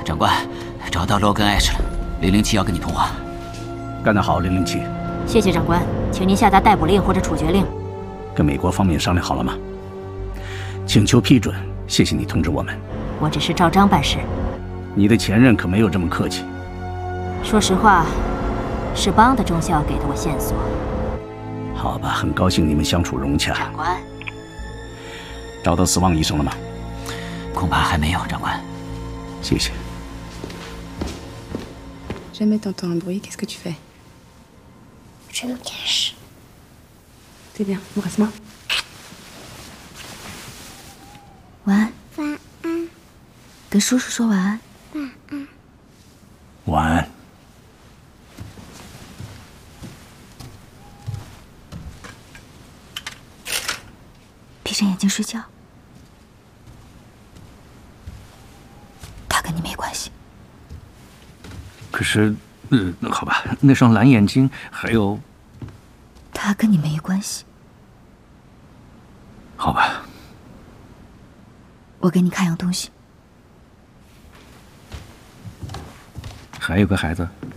长官，找到罗根艾什了，007要跟你通话。 干得好，007。 谢谢长官，请您下达逮捕令或者处决令。 跟美国方面商量好了吗？请求批准，谢谢你通知我们。 我只是照章办事。 你的前任可没有这么客气。 说实话，是邦的中校给的我线索。 好吧，很高兴你们相处融洽。 长官， 找到死亡医生了吗？ 恐怕还没有，长官。 谢谢。 Jamais t'entends un bruit, qu'est-ce que tu fais? Je me cache. C'est bien, embrasse-moi. 晚安。 晚安， 跟叔叔说晚安。 晚安。 晚安。 闭上眼睛睡觉。他跟你没关系。 可是，好吧，那双蓝眼睛，还有…… 他跟你没关系。 好吧。 我给你看样东西。 还有个孩子。